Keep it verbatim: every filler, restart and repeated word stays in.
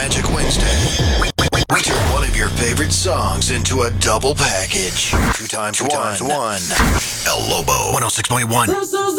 Magic Wednesday. We, we, we turn one of your favorite songs into a double paggage. Two times, Two times one. one. El Lobo, one oh six point one.